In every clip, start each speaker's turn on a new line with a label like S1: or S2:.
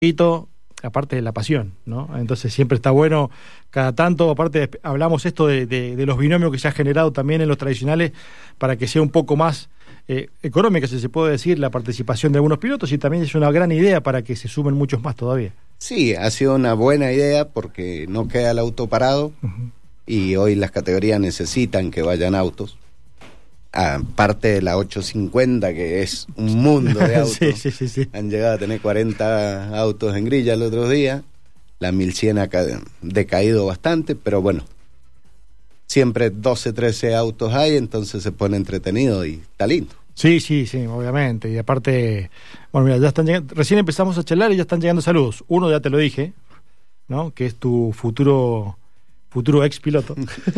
S1: aparte de la pasión, ¿no? Entonces siempre está bueno cada tanto, aparte hablamos esto de los binomios que se ha generado también en los tradicionales para que sea un poco más económica, si se puede decir, la participación de algunos pilotos, y también es una gran idea para que se sumen muchos más todavía.
S2: Sí, ha sido una buena idea porque no queda el auto parado. Uh-huh. Y hoy las categorías necesitan que vayan autos. Aparte de la 850, que es un mundo de autos.
S1: Sí.
S2: Han llegado a tener 40 autos en grilla el otro día. La 1100 ha decaído bastante, pero bueno, siempre 12, 13 autos hay, entonces se pone entretenido y está lindo.
S1: Sí, obviamente. Y aparte, bueno, mira, ya están llegando, recién empezamos a charlar y ya están llegando saludos. Uno ya te lo dije, ¿no? Que es tu futuro ex piloto,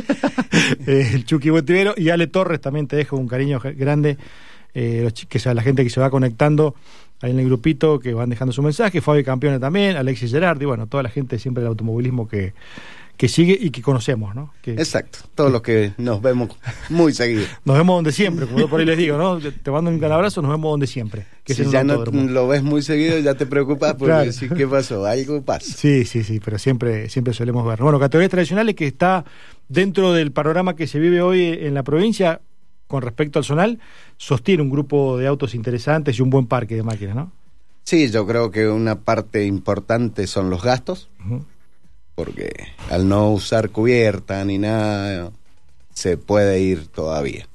S1: el Chucky Botivero, y Ale Torres también te dejo un cariño grande, que sea la gente que se va conectando ahí en el grupito, que van dejando su mensaje, Fabi Campione también, Alexis Gerardi, bueno, toda la gente siempre del automovilismo que sigue y que conocemos, ¿no?
S2: Exacto, todos los que nos vemos muy seguido.
S1: Nos vemos donde siempre, como yo por ahí les digo, ¿no? Te mando un gran abrazo, nos vemos donde siempre.
S2: Que si ya no lo ves muy seguido, ya te preocupas porque claro. Sí, ¿qué pasó? Algo pasa.
S1: Sí, pero siempre solemos ver. Bueno, categorías tradicionales que está dentro del panorama que se vive hoy en la provincia con respecto al zonal, sostiene un grupo de autos interesantes y un buen parque de máquinas, ¿no?
S2: Sí, yo creo que una parte importante son los gastos. Uh-huh. Porque al no usar cubierta ni nada, se puede ir todavía.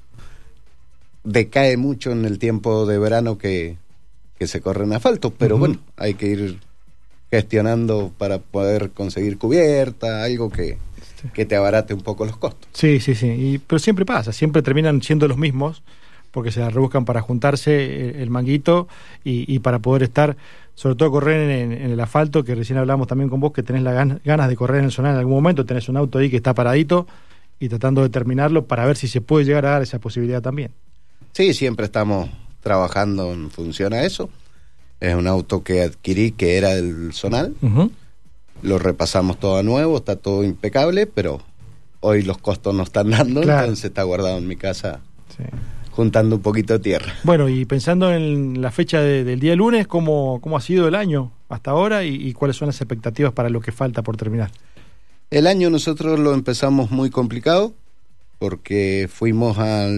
S2: Decae mucho en el tiempo de verano que se corre en asfalto, pero uh-huh. Bueno, hay que ir gestionando para poder conseguir cubierta, algo que te abarate un poco los costos.
S1: Sí, pero siempre pasa, siempre terminan siendo los mismos, porque se la rebuscan para juntarse el manguito y para poder estar, sobre todo correr en el asfalto, que recién hablamos también con vos, que tenés las ganas de correr en el zonal en algún momento, tenés un auto ahí que está paradito y tratando de terminarlo para ver si se puede llegar a dar esa posibilidad también.
S2: Sí, siempre estamos trabajando en función a eso. Es un auto que adquirí que era del zonal, uh-huh. Lo repasamos todo a nuevo, está todo impecable, pero hoy los costos no están dando, claro. Entonces está guardado en mi casa. Sí. Juntando un poquito de tierra.
S1: Bueno, y pensando en la fecha del día lunes, ¿cómo ha sido el año hasta ahora y cuáles son las expectativas para lo que falta por terminar?
S2: El año nosotros lo empezamos muy complicado porque fuimos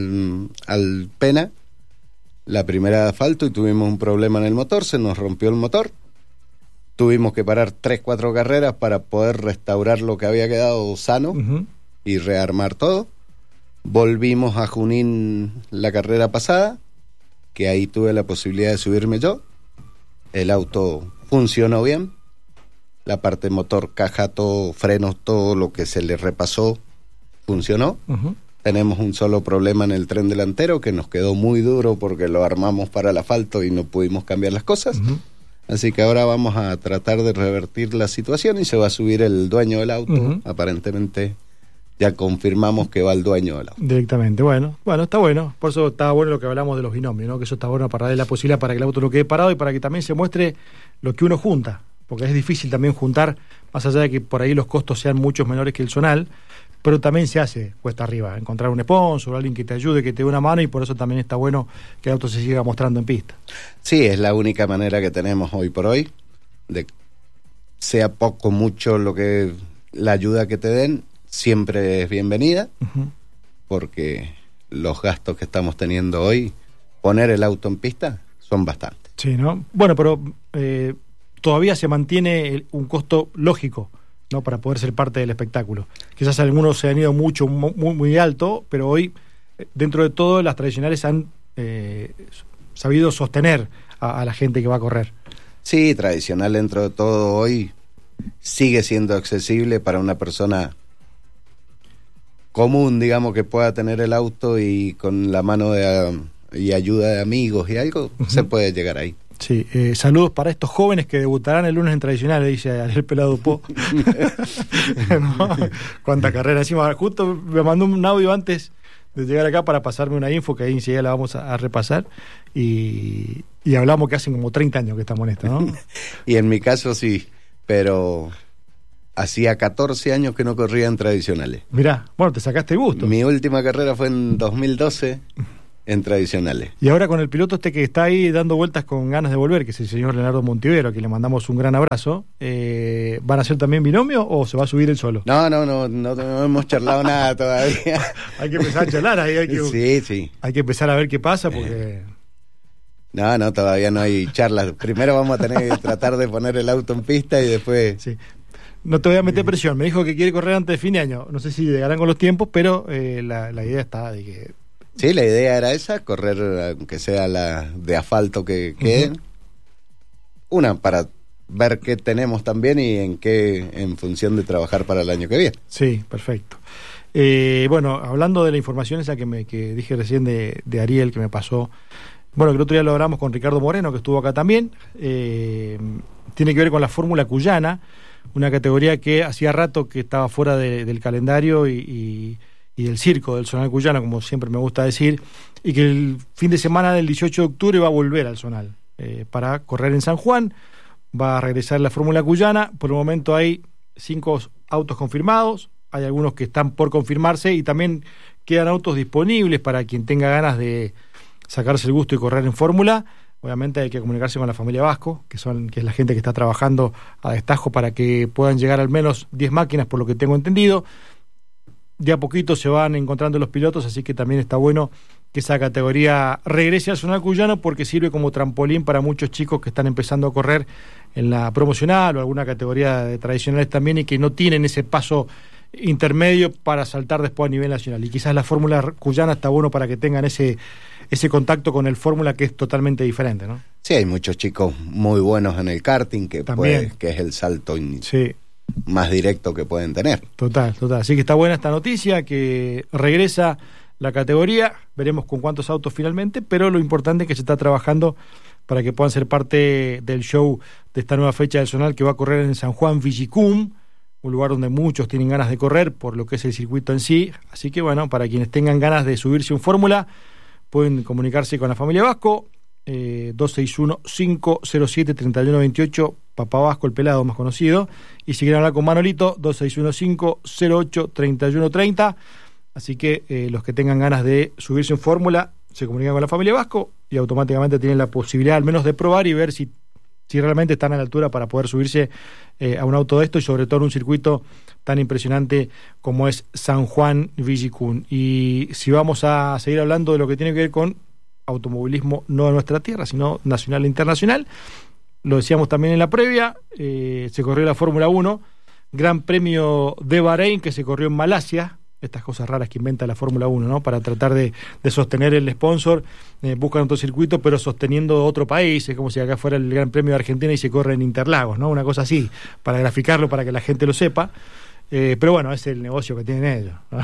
S2: al Pena, la primera de asfalto, y tuvimos un problema en el motor, se nos rompió el motor. Tuvimos que parar 3-4 carreras para poder restaurar lo que había quedado sano, uh-huh. Y rearmar todo. Volvimos a Junín la carrera pasada, que ahí tuve la posibilidad de subirme yo. El auto funcionó bien. La parte motor, caja, todo, frenos, todo lo que se le repasó funcionó. Uh-huh. Tenemos un solo problema en el tren delantero que nos quedó muy duro porque lo armamos para el asfalto y no pudimos cambiar las cosas. Uh-huh. Así que ahora vamos a tratar de revertir la situación y se va a subir el dueño del auto, uh-huh. Aparentemente. Ya confirmamos que va el dueño del auto.
S1: Directamente, bueno, está bueno. Por eso está bueno lo que hablamos de los binomios, ¿no? Que eso está bueno para darle la posibilidad para que el auto no quede parado y para que también se muestre lo que uno junta. Porque es difícil también juntar, más allá de que por ahí los costos sean muchos menores que el zonal, pero también se hace cuesta arriba. Encontrar un sponsor, alguien que te ayude, que te dé una mano, y por eso también está bueno que el auto se siga mostrando en pista.
S2: Sí, es la única manera que tenemos hoy por hoy, de sea poco, mucho lo que la ayuda que te den, siempre es bienvenida, uh-huh. Porque los gastos que estamos teniendo hoy, poner el auto en pista, son bastantes.
S1: Sí, ¿no? Bueno, pero todavía se mantiene un costo lógico, ¿no? Para poder ser parte del espectáculo. Quizás algunos se han ido mucho, muy alto, pero hoy, dentro de todo, las tradicionales han sabido sostener a la gente que va a correr.
S2: Sí, tradicional dentro de todo hoy sigue siendo accesible para una persona común, digamos, que pueda tener el auto y con la mano y ayuda de amigos y algo, uh-huh. Se puede llegar ahí.
S1: Sí, saludos para estos jóvenes que debutarán el lunes en tradicionales, dice Ariel Pelado Po. ¿No? Cuánta carrera encima. Justo me mandó un audio antes de llegar acá para pasarme una info que ahí enseguida la vamos a repasar y hablamos que hacen como 30 años que estamos en esto, ¿no?
S2: Y en mi caso sí, pero hacía 14 años que no corría en tradicionales.
S1: Mirá, bueno, te sacaste el gusto.
S2: Mi última carrera fue en 2012 en tradicionales.
S1: Y ahora con el piloto que está ahí dando vueltas con ganas de volver, que es el señor Leonardo Montivero, a quien le mandamos un gran abrazo, ¿van a ser también binomio o se va a subir él solo?
S2: No hemos charlado nada todavía.
S1: Hay que empezar a charlar ahí,
S2: Sí.
S1: Hay que empezar a ver qué pasa porque...
S2: No, todavía no hay charlas. Primero vamos a tener que tratar de poner el auto en pista y después...
S1: Sí. No te voy a meter presión, me dijo que quiere correr antes de fin de año, no sé si llegarán con los tiempos, pero la idea está de que...
S2: Sí, la idea era esa, correr aunque sea la de asfalto que queden. Una, para ver qué tenemos también y en función de trabajar para el año que viene.
S1: Sí, perfecto. Bueno, hablando de la información esa que dije recién de Ariel, que me pasó, bueno, que el otro día lo hablamos con Ricardo Moreno, que estuvo acá también, tiene que ver con la Fórmula Cuyana, una categoría que hacía rato que estaba fuera del calendario y del circo del Zonal Cuyano, como siempre me gusta decir, y que el fin de semana del 18 de octubre va a volver al Zonal para correr en San Juan. Va a regresar la Fórmula Cuyana. Por el momento hay 5 autos confirmados, hay algunos que están por confirmarse y también quedan autos disponibles para quien tenga ganas de sacarse el gusto y correr en Fórmula. Obviamente hay que comunicarse con la familia Vasco, que es la gente que está trabajando a destajo para que puedan llegar al menos 10 máquinas, por lo que tengo entendido. De a poquito se van encontrando los pilotos, así que también está bueno que esa categoría regrese al Zonal Cuyano porque sirve como trampolín para muchos chicos que están empezando a correr en la promocional o alguna categoría de tradicionales también y que no tienen ese paso intermedio para saltar después a nivel nacional. Y quizás la Fórmula Cuyana está bueno para que tengan ese contacto con el Fórmula, que es totalmente diferente, ¿no?
S2: Sí, hay muchos chicos muy buenos en el karting que es el salto más directo que pueden tener.
S1: Total. Así que está buena esta noticia, que regresa la categoría, veremos con cuántos autos finalmente, pero lo importante es que se está trabajando para que puedan ser parte del show de esta nueva fecha del Zonal que va a correr en San Juan Villicum, un lugar donde muchos tienen ganas de correr por lo que es el circuito en sí. Así que bueno, para quienes tengan ganas de subirse un Fórmula, pueden comunicarse con la familia Vasco, 261-507-3128, Papá Vasco, el pelado más conocido, y si quieren hablar con Manolito, 261-508-3130. Así que los que tengan ganas de subirse en Fórmula se comunican con la familia Vasco y automáticamente tienen la posibilidad al menos de probar y ver si realmente están a la altura para poder subirse a un auto de esto y sobre todo en un circuito tan impresionante como es San Juan Villicum. Y si vamos a seguir hablando de lo que tiene que ver con automovilismo no de nuestra tierra, sino nacional e internacional, lo decíamos también en la previa, se corrió la Fórmula 1, Gran Premio de Bahrein, que se corrió en Malasia, estas cosas raras que inventa la Fórmula 1, ¿no? Para tratar de sostener el sponsor, buscan otro circuito, pero sosteniendo otro país, es como si acá fuera el Gran Premio de Argentina y se corre en Interlagos, ¿no? Una cosa así, para graficarlo, para que la gente lo sepa. Pero bueno, es el negocio que tienen ellos, ¿no?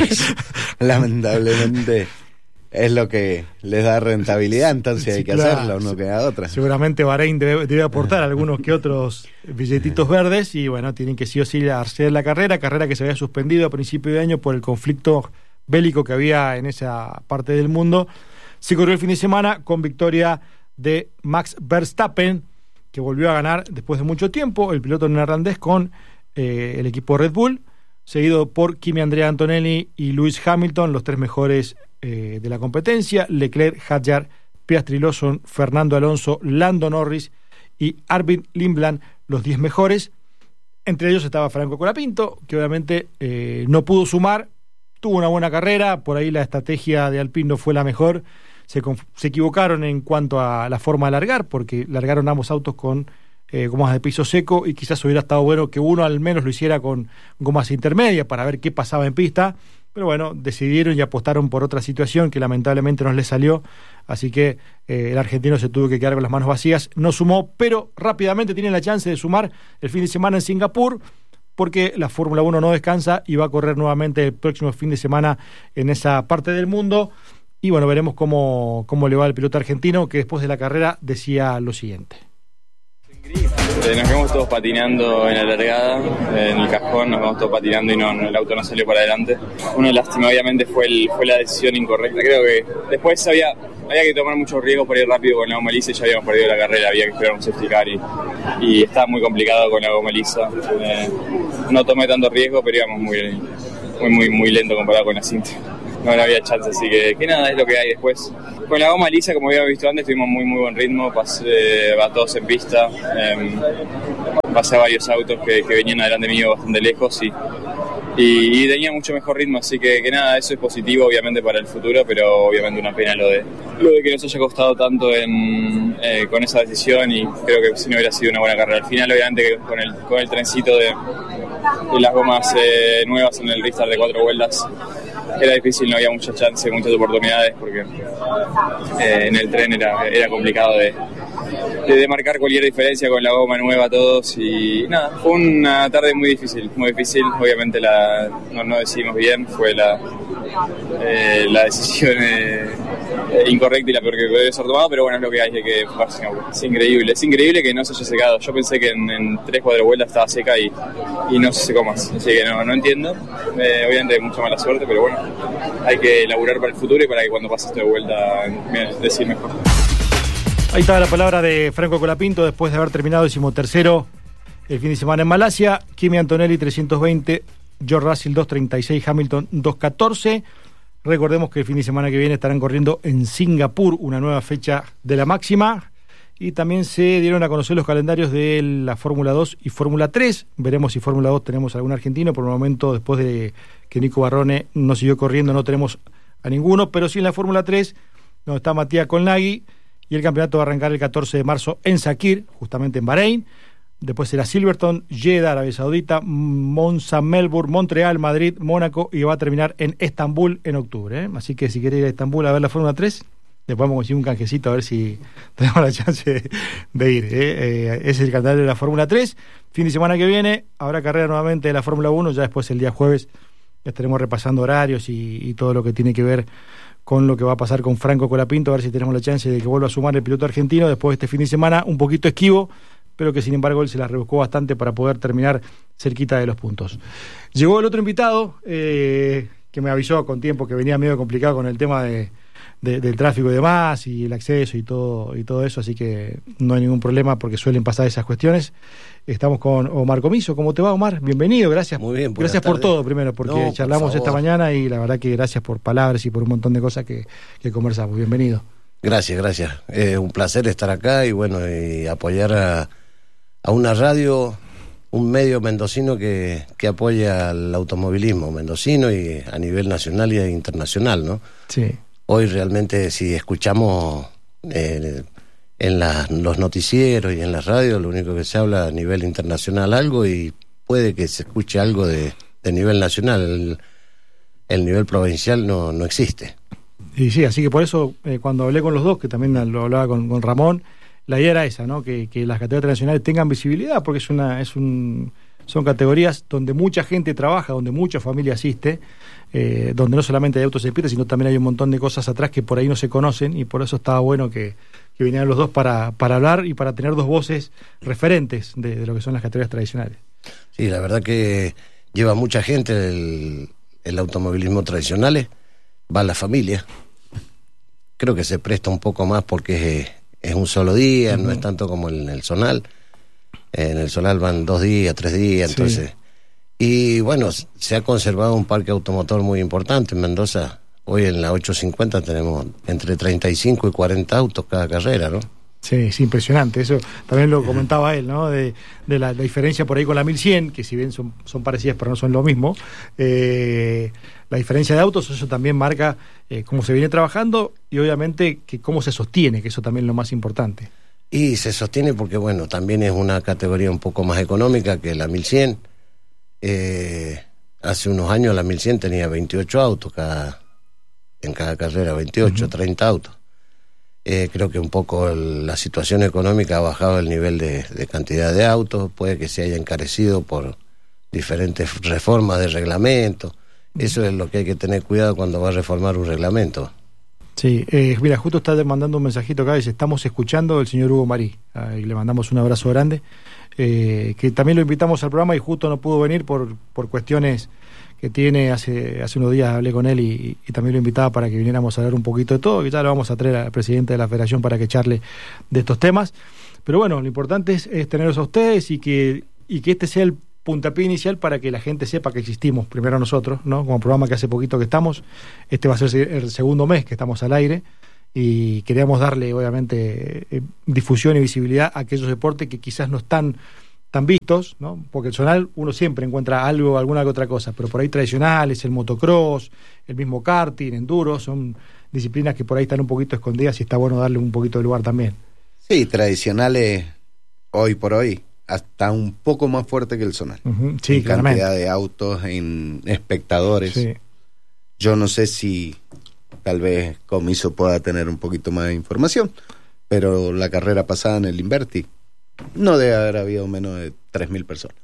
S2: Lamentablemente es lo que les da rentabilidad, entonces hay que hacerlo, no queda otra.
S1: Seguramente Bahrein debe aportar algunos que otros billetitos verdes y bueno, tienen que sí o sí hacer la carrera que se había suspendido a principio de año por el conflicto bélico que había en esa parte del mundo. Se corrió el fin de semana con victoria de Max Verstappen, que volvió a ganar después de mucho tiempo, el piloto neerlandés con el equipo Red Bull, seguido por Kimi Andrea Antonelli y Lewis Hamilton, los 3 mejores de la competencia. Leclerc, Hadjar, Piastri, Lawson, Fernando Alonso, Lando Norris y Arvid Lindland, los 10 mejores. Entre ellos estaba Franco Colapinto, que obviamente no pudo sumar, tuvo una buena carrera, por ahí la estrategia de Alpine no fue la mejor, se equivocaron en cuanto a la forma de largar, porque largaron ambos autos con gomas de piso seco y quizás hubiera estado bueno que uno al menos lo hiciera con gomas intermedias para ver qué pasaba en pista, pero bueno, decidieron y apostaron por otra situación que lamentablemente no les salió, así que el argentino se tuvo que quedar con las manos vacías, no sumó, pero rápidamente tiene la chance de sumar el fin de semana en Singapur, porque la Fórmula 1 no descansa y va a correr nuevamente el próximo fin de semana en esa parte del mundo, y bueno, veremos cómo le va al piloto argentino, que después de la carrera decía lo siguiente.
S3: Nos quedamos todos patinando en la largada, en el cajón, nos quedamos todos patinando y el auto no salió para adelante. Una lástima, obviamente fue la decisión incorrecta. Creo que después había que tomar muchos riesgos para ir rápido con la goma lisa y ya habíamos perdido la carrera, había que esperar un safety car y estaba muy complicado con la goma lisa. No tomé tanto riesgo, pero íbamos muy lento comparado con la cinta. no había chance, así que nada, es lo que hay. Después con la goma lisa, como habíamos visto antes, tuvimos muy buen ritmo, pasé a todos en pista, pasé a varios autos que venían adelante mío bastante lejos y tenía mucho mejor ritmo, así que nada, eso es positivo obviamente para el futuro, pero obviamente una pena lo de que nos haya costado tanto con esa decisión, y creo que si no hubiera sido una buena carrera. Al final obviamente con el trencito de las gomas nuevas en el restart de 4 vueltas era difícil, no había mucha chance, muchas oportunidades, porque en el tren era complicado de marcar cualquier diferencia con la goma nueva todos, y nada, fue una tarde muy difícil, obviamente no decidimos bien, fue la decisión incorrecta y la peor que puede ser tomada, pero bueno, es lo que hay que enfocarse. Es increíble que no se haya secado. Yo pensé que en 3-4 vueltas estaba seca y no se secó más, así que no entiendo. Obviamente hay mucha mala suerte, pero bueno, hay que laburar para el futuro y para que cuando pase esta vuelta decir mejor.
S1: Ahí estaba la palabra de Franco Colapinto después de haber terminado 13º el fin de semana en Malasia. Kimi Antonelli 320, George Russell 236, Hamilton 214. Recordemos que el fin de semana que viene estarán corriendo en Singapur una nueva fecha de la máxima, y también se dieron a conocer los calendarios de la Fórmula 2 y Fórmula 3. Veremos si Fórmula 2 tenemos algún argentino. Por el momento, después de que Nico Barrone no siguió corriendo, no tenemos a ninguno, pero sí en la Fórmula 3, donde está Matías Colnaghi, y el campeonato va a arrancar el 14 de marzo en Sakir, justamente en Bahrein. Después será Silverstone, Jeddah, Arabia Saudita, Monza, Melbourne, Montreal, Madrid, Mónaco, y va a terminar en Estambul en octubre, ¿eh? Así que si querés ir a Estambul a ver la Fórmula 3, le podemos conseguir un canjecito a ver si tenemos la chance de ir, ¿eh? Ese es el calendario de la Fórmula 3. Fin de semana que viene habrá carrera nuevamente de la Fórmula 1, ya después el día jueves estaremos repasando horarios y todo lo que tiene que ver con lo que va a pasar con Franco Colapinto, a ver si tenemos la chance de que vuelva a sumar el piloto argentino después de este fin de semana un poquito esquivo, pero que sin embargo él se la rebuscó bastante para poder terminar cerquita de los puntos. Llegó el otro invitado, que me avisó con tiempo que venía medio complicado con el tema del tráfico y demás, y el acceso y todo eso, así que no hay ningún problema porque suelen pasar esas cuestiones. Estamos con Omar Comiso. ¿Cómo te va, Omar? Bienvenido, gracias.
S2: Muy bien,
S1: gracias por todo primero, porque charlamos esta mañana y la verdad que gracias por palabras y por un montón de cosas que conversamos. Bienvenido.
S2: Gracias. Un placer estar acá y bueno, y apoyar a una radio, un medio mendocino que apoya al automovilismo mendocino y a nivel nacional e internacional, ¿no?
S1: Sí.
S2: Hoy realmente si escuchamos en los noticieros y en las radios, lo único que se habla a nivel internacional algo, y puede que se escuche algo de nivel nacional. El nivel provincial no existe.
S1: Y sí, así que por eso cuando hablé con los dos, que también lo hablaba con Ramón, la idea era esa, ¿no? Que las categorías internacionales tengan visibilidad, porque son categorías donde mucha gente trabaja, donde mucha familia asiste, donde no solamente hay autos de pista, sino también hay un montón de cosas atrás que por ahí no se conocen, y por eso estaba bueno que vinieran los dos para hablar y para tener dos voces referentes de lo que son las categorías tradicionales.
S2: Sí, la verdad que lleva mucha gente el automovilismo tradicional, va la familia. Creo que se presta un poco más porque es un solo día, no es tanto como en el zonal. En el zonal van 2 días, 3 días,
S1: sí.
S2: Entonces. Y bueno, se ha conservado un parque automotor muy importante en Mendoza. Hoy en la 850 tenemos entre 35 y 40 autos cada carrera, ¿no?
S1: Sí, es impresionante. Eso también lo comentaba él, ¿no? De la diferencia por ahí con la 1100, que si bien son parecidas pero no son lo mismo. La diferencia de autos, eso también marca cómo se viene trabajando y obviamente que cómo se sostiene, que eso también es lo más importante.
S2: Y se sostiene porque, bueno, también es una categoría un poco más económica que la 1100. Hace unos años la 1100 tenía 28 autos en cada carrera, 28, 30 autos. Creo que un poco la situación económica ha bajado el nivel de cantidad de autos, puede que se haya encarecido por diferentes reformas de reglamento. Eso es lo que hay que tener cuidado cuando va a reformar un reglamento.
S1: Sí, mira, justo está mandando un mensajito acá, dice, estamos escuchando el señor Hugo Marí, y le mandamos un abrazo grande, que también lo invitamos al programa y justo no pudo venir por cuestiones que tiene. Hace unos días hablé con él y también lo invitaba para que viniéramos a hablar un poquito de todo, que ya lo vamos a traer al presidente de la federación para que charle de estos temas. Pero bueno, lo importante es tenerlos a ustedes y que este sea puntapié inicial para que la gente sepa que existimos, primero nosotros, ¿no? Como programa que hace poquito que estamos, este va a ser el segundo mes que estamos al aire, y queríamos darle, obviamente, difusión y visibilidad a aquellos deportes que quizás no están tan vistos, ¿no? Porque el zonal uno siempre encuentra algo, alguna que otra cosa, pero por ahí tradicionales, el motocross, el mismo karting, enduro, son disciplinas que por ahí están un poquito escondidas y está bueno darle un poquito de lugar también.
S2: Sí, tradicionales hoy por hoy, hasta un poco más fuerte que el zonal.
S1: Sí,
S2: en
S1: claramente.
S2: cantidad de autos, en espectadores.
S1: Sí.
S2: Yo no sé si tal vez Comiso pueda tener un poquito más de información, pero la carrera pasada en el Inverti no debe haber habido menos de 3.000 personas.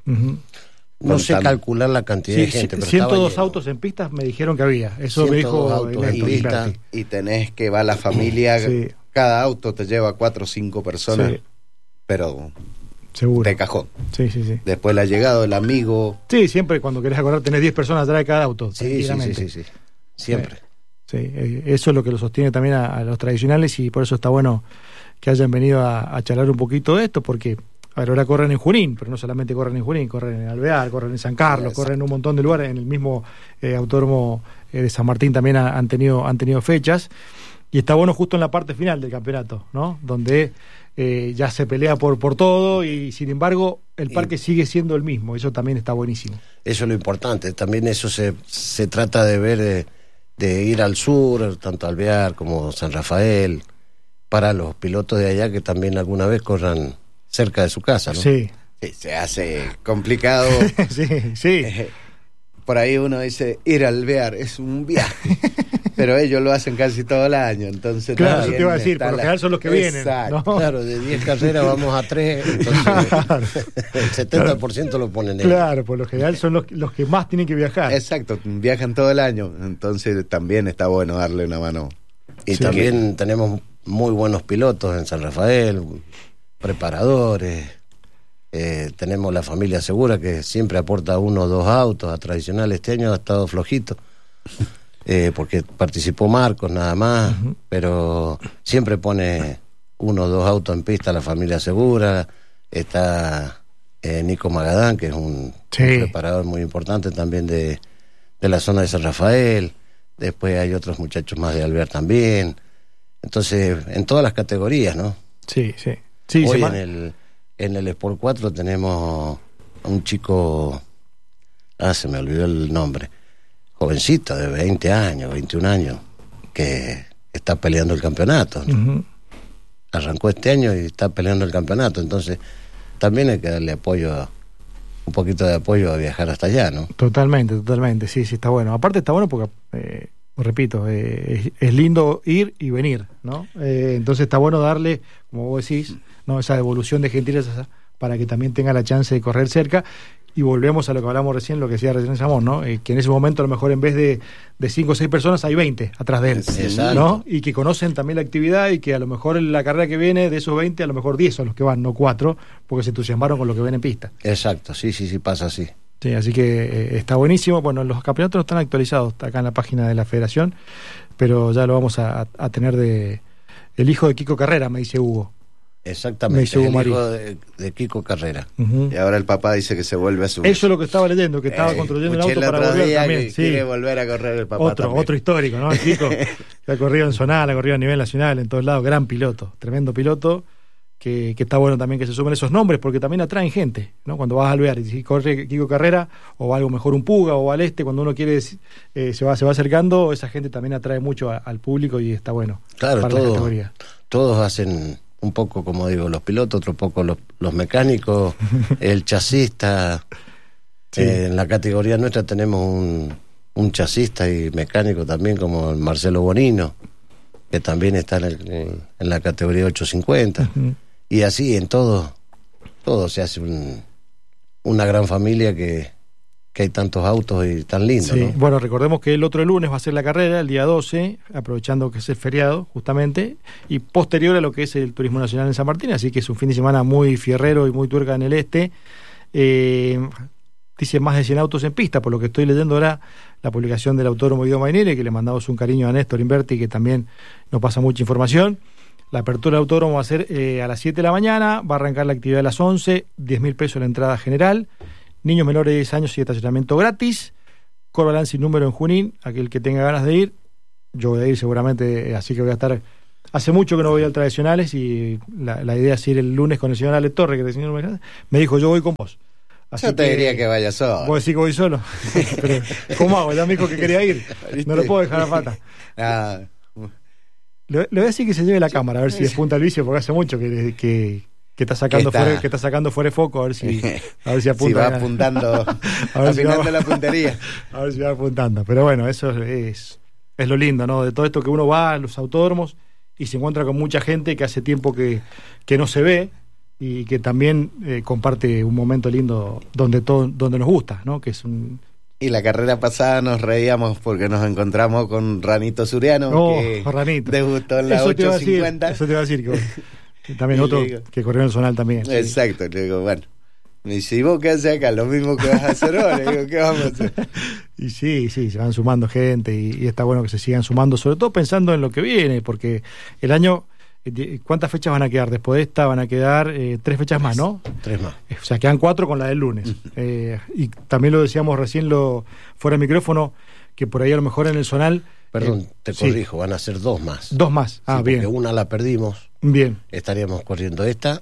S4: No sé calcular la cantidad de gente, pero
S1: 102 autos en pistas me dijeron que había. Eso me dijo
S4: autos
S1: Ernesto,
S4: en pista.
S1: Inverti.
S2: Y tenés que va la familia,
S1: Sí.
S2: cada auto te lleva 4 o 5 personas,
S1: Sí.
S2: pero
S1: Seguro.
S2: de cajón.
S1: Sí, sí, sí.
S2: Después la llegada del amigo.
S1: Sí, siempre cuando querés acordar tenés 10 personas atrás de cada auto.
S4: Sí,
S1: tranquilamente.
S4: sí. Siempre.
S1: Sí, eso es lo que lo sostiene también a los tradicionales, y por eso está bueno que hayan venido a charlar un poquito de esto, porque a ver, ahora corren en Junín, pero no solamente corren en Junín, corren en Alvear, corren en San Carlos, corren en un montón de lugares, en el mismo autódromo de San Martín también han tenido fechas, y está bueno justo en la parte final del campeonato, ¿no? Donde ya se pelea por todo, y sin embargo el parque sigue siendo el mismo. Eso también está buenísimo.
S4: Eso es lo importante. También eso se trata de ver, de ir al sur, tanto Alvear como San Rafael, para los pilotos de allá que también alguna vez corran cerca de su casa, ¿no?
S1: Sí.
S2: Sí, se hace complicado.
S1: sí.
S2: Por ahí uno dice, ir a Alvear es un viaje, pero ellos lo hacen casi todo el año, entonces...
S1: Claro, eso te iba a decir, por lo general son los que vienen, ¿no?
S4: Claro, de 10 carreras vamos a 3, entonces
S1: Claro.
S4: el 70% lo ponen ellos.
S1: Claro, por lo general son los que más tienen que viajar.
S2: Exacto, viajan todo el año, entonces también está bueno darle una mano.
S4: Y
S1: Sí.
S4: también tenemos muy buenos pilotos en San Rafael, preparadores. Tenemos la familia Segura, que siempre aporta 1 o 2 autos a Tradicional. Este año ha estado flojito, porque participó Marcos nada más, pero siempre pone 1 o 2 autos en pista la familia Segura. Está Nico Magadán, que es un preparador muy importante también de la zona de San Rafael. Después hay otros muchachos más de Alvear también. Entonces, en todas las categorías, ¿no?
S1: Sí.
S4: Hoy en el Sport 4 tenemos un chico, se me olvidó el nombre, jovencito de 20 años, 21 años, que está peleando el campeonato, ¿no? Arrancó este año y está peleando el campeonato, entonces también hay que darle un poquito de apoyo a viajar hasta allá, ¿no?
S1: Totalmente, sí, está bueno. Aparte está bueno porque, repito, es lindo ir y venir, ¿no? Entonces está bueno darle, como vos decís, ¿no? Esa devolución de gentileza para que también tenga la chance de correr cerca. Y volvemos a lo que hablamos recién, lo que decía recién Samón, ¿no? Que en ese momento a lo mejor en vez de 5 o 6 personas hay 20 atrás de él,
S4: Exacto.
S1: ¿no? Y que conocen también la actividad, y que a lo mejor en la carrera que viene de esos 20 a lo mejor 10 son los que van, no 4, porque se entusiasmaron con lo que ven en pista.
S4: Exacto, sí, pasa así.
S1: Sí, así que está buenísimo. Bueno, los campeonatos no están actualizados, está acá en la página de la federación, pero ya lo vamos a tener el hijo de Kiko Carrera, me dice Hugo.
S4: Exactamente,
S1: Me dice Hugo
S4: el
S1: Marí.
S4: hijo de Kiko Carrera.
S2: Y ahora el papá dice que se vuelve a subir.
S1: Eso es lo que estaba leyendo, que estaba construyendo el
S2: escuché
S1: auto
S2: el
S1: para
S2: otro
S1: volver
S2: día
S1: también.
S2: que
S1: Sí.
S2: quiere volver a correr el papá también.
S1: Otro histórico, ¿no? El Kiko, que ha corrido en zonal, ha corrido a nivel nacional, en todos lados. Gran piloto, tremendo piloto, que está bueno también que se sumen esos nombres, porque también atraen gente, ¿no? Cuando vas a Alvear y si corre Kiko Carrera, o va algo mejor un Puga, o al cuando uno quiere, se va acercando, esa gente también atrae mucho al público, y está bueno.
S4: Claro,
S1: para la categoría.
S4: todos hacen un poco, como digo, los pilotos, otro poco los mecánicos, el chasista.
S1: Sí.
S4: En la categoría nuestra tenemos un chasista y mecánico también, como el Marcelo Bonino, que también está en la categoría 850. Y así en todo se hace una gran familia, que hay tantos autos y tan lindos,
S1: Sí.
S4: ¿no?
S1: Bueno, recordemos que el otro lunes va a ser la carrera, el día 12, aprovechando que es el feriado, justamente, y posterior a lo que es el Turismo Nacional en San Martín, así que es un fin de semana muy fierrero y muy tuerca en el este. Dice más de 100 autos en pista, por lo que estoy leyendo ahora la publicación del autódromo Guido Maineri, que le mandamos un cariño a Néstor Inverti, que también nos pasa mucha información. La apertura del autódromo va a ser a las 7 de la mañana, va a arrancar la actividad a las 11, 10.000 pesos la entrada general, Niños menores de 10 años y estacionamiento gratis. Corbalán sin número en Junín. Aquel que tenga ganas de ir, yo voy a ir seguramente, así que voy a estar. Hace mucho que no voy al Tradicionales y la idea es ir el lunes con el señor Ale Torre, que el señor me dijo, yo voy con vos. Así
S2: yo te diría que vayas solo.
S1: ¿Vos decís que voy solo? Pero, ¿cómo hago? Ya me dijo que quería ir. No lo puedo dejar a pata. Le voy a decir que se lleve la cámara, a ver si despunta el vicio, porque hace mucho que está sacando fuera de foco, a ver si apunta.
S2: Si va apuntando, afinando la puntería.
S1: A ver si va apuntando. Pero bueno, eso es lo lindo, ¿no? De todo esto que uno va a los autódromos y se encuentra con mucha gente que hace tiempo que no se ve y que también comparte un momento lindo donde nos gusta, ¿no? Que es un...
S2: Y la carrera pasada nos reíamos porque nos encontramos con Ranito Suriano, que
S1: Ranito
S2: debutó en la 850.
S1: Eso te iba a decir, que también otro que corrió en el zonal también.
S2: Exacto, le digo, bueno, me dice, ¿y vos qué haces acá? Lo mismo que vas a hacer ahora. Le digo, ¿qué vamos a hacer?
S1: Y sí, se van sumando gente y está bueno que se sigan sumando, sobre todo pensando en lo que viene, porque el año... ¿Cuántas fechas van a quedar? Después de esta van a quedar 3 fechas más, ¿no?
S4: 3 más.
S1: O sea, quedan 4 con la del lunes. Y también lo decíamos recién fuera de micrófono, que por ahí a lo mejor en el zonal...
S4: Perdón, te corrijo, van a ser 2 más.
S1: 2 más, bien.
S4: Porque una la perdimos.
S1: Bien.
S4: Estaríamos corriendo esta.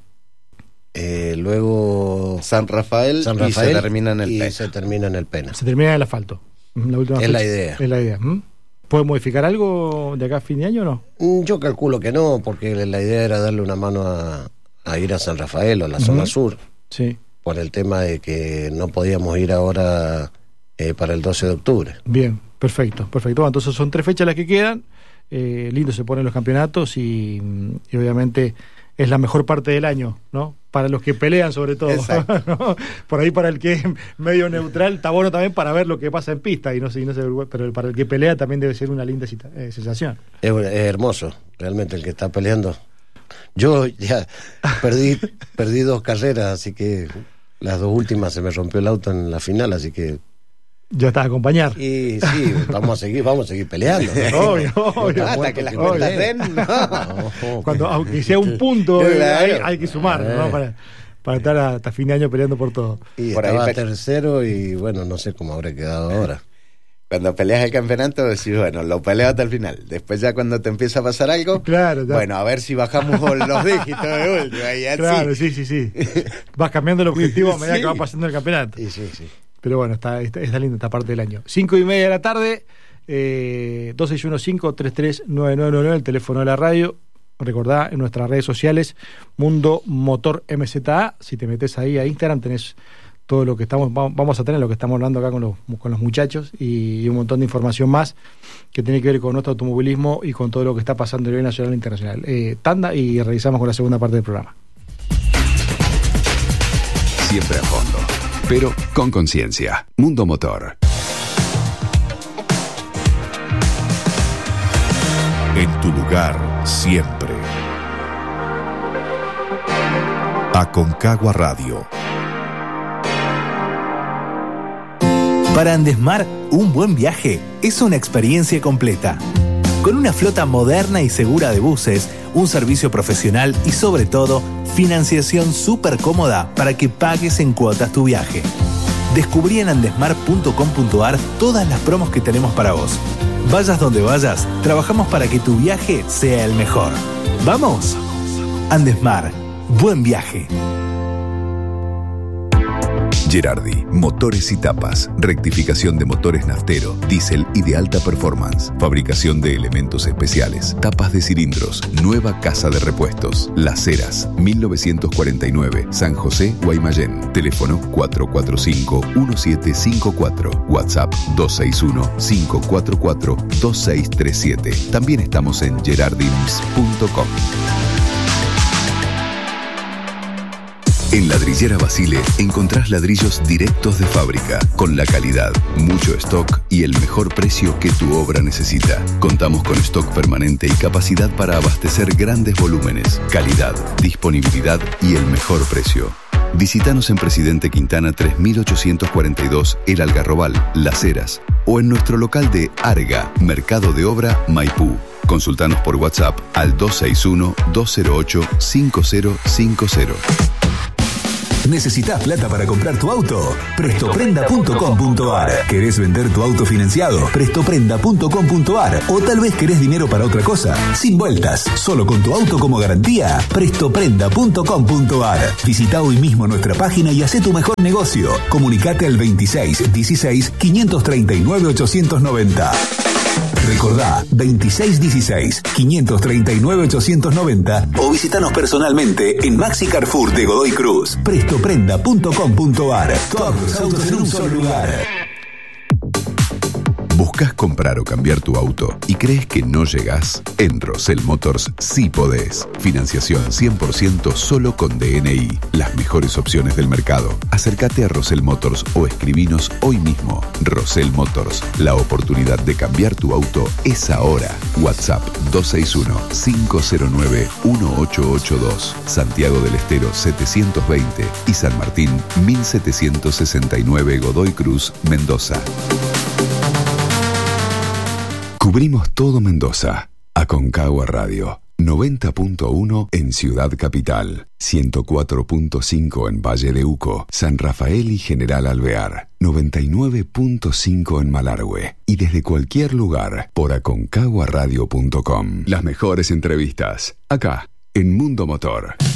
S4: Luego...
S2: San Rafael y se termina en el Pena.
S4: Se termina en el Pena.
S1: Se termina en el asfalto. La última
S4: es
S1: fecha.
S4: la idea.
S1: Es la idea. ¿Puede modificar algo de acá a fin de año o no?
S4: Yo calculo que no, porque la idea era darle una mano a ir a San Rafael o a la zona sur.
S1: Sí.
S4: Por el tema de que no podíamos ir ahora para el 12 de octubre.
S1: Bien, perfecto. Bueno, entonces son 3 fechas las que quedan. Lindo se ponen los campeonatos y obviamente es la mejor parte del año, ¿no? Para los que pelean sobre todo. ¿No? Por ahí para el que es medio neutral está bueno también para ver lo que pasa en pista y no sé, pero para el que pelea también debe ser una linda sensación.
S4: Es hermoso, realmente el que está peleando. Yo ya perdí 2 carreras, así que las 2 últimas se me rompió el auto en la final, así que
S1: yo estaba a acompañar.
S4: Y sí, vamos a seguir peleando.
S1: Obvio.
S2: Hasta que las cuentas den.
S1: Cuando, aunque sea un punto,
S2: claro.
S1: hay que sumar, ¿no? Para estar hasta fin de año peleando por todo.
S4: Y
S2: por
S4: estaba
S2: ahí
S4: tercero y bueno, no sé cómo habré quedado ahora.
S2: Cuando peleas el campeonato decís, bueno, lo peleo hasta el final. Después ya cuando te empieza a pasar algo,
S1: claro,
S2: bueno, a ver si bajamos los dígitos de último.
S1: Claro, sí. Vas cambiando el objetivo a medida que va pasando el campeonato.
S4: Sí.
S1: Pero bueno, está linda esta parte del año. 5:30 de la tarde, 2615-339999, el teléfono de la radio. Recordá, en nuestras redes sociales, Mundo Motor MZA. Si te metes ahí a Instagram, tenés todo lo que vamos a tener, lo que estamos hablando acá con los muchachos y un montón de información más que tiene que ver con nuestro automovilismo y con todo lo que está pasando a nivel nacional e internacional. Tanda y revisamos con la segunda parte del programa.
S5: Siempre a fondo, pero con conciencia. Mundo Motor.
S6: En tu lugar, siempre. Aconcagua Radio.
S7: Para Andesmar, un buen viaje es una experiencia completa. Con una flota moderna y segura de buses, un servicio profesional y sobre todo, financiación súper cómoda para que pagues en cuotas tu viaje. Descubrí en andesmar.com.ar todas las promos que tenemos para vos. Vayas donde vayas, trabajamos para que tu viaje sea el mejor. ¡Vamos! Andesmar, buen viaje.
S5: Gerardi, motores y tapas, rectificación de motores naftero, diésel y de alta performance, fabricación de elementos especiales, tapas de cilindros, nueva casa de repuestos, Las Heras, 1949, San José, Guaymallén, teléfono 445-1754, WhatsApp 261-544-2637. También estamos en gerardins.com. En Ladrillera Basile encontrás ladrillos directos de fábrica, con la calidad, mucho stock y el mejor precio que tu obra necesita. Contamos con stock permanente y capacidad para abastecer grandes volúmenes, calidad, disponibilidad y el mejor precio. Visítanos en Presidente Quintana 3842, El Algarrobal, Las Heras, o en nuestro local de Arga, Mercado de Obra, Maipú. Consultanos por WhatsApp al 261-208-5050. ¿Necesitas plata para comprar tu auto? Prestoprenda.com.ar. ¿Querés vender tu auto financiado? Prestoprenda.com.ar. O tal vez querés dinero para otra cosa. Sin vueltas, solo con tu auto como garantía. Prestoprenda.com.ar. Visita hoy mismo nuestra página y haz tu mejor negocio. Comunicate al 26 16 539 890. Recordá, 2616 539 890 o visitanos personalmente en Maxi Carrefour de Godoy Cruz. Prestoprenda.com.ar. Todos los autos en un solo lugar.
S6: ¿Buscas comprar o cambiar tu auto y crees que no llegás? En Rosell Motors sí podés. Financiación 100% solo con DNI. Las mejores opciones del mercado. Acércate a Rosell Motors o escribinos hoy mismo. Rosell Motors. La oportunidad de cambiar tu auto es ahora. WhatsApp 261-509-1882. Santiago del Estero 720 y San Martín 1769 Godoy Cruz, Mendoza. Cubrimos todo Mendoza. Aconcagua Radio. 90.1 en Ciudad Capital. 104.5 en Valle de Uco, San Rafael y General Alvear. 99.5 en Malargüe. Y desde cualquier lugar por aconcaguaradio.com. Las mejores entrevistas. Acá, en Mundo Motor.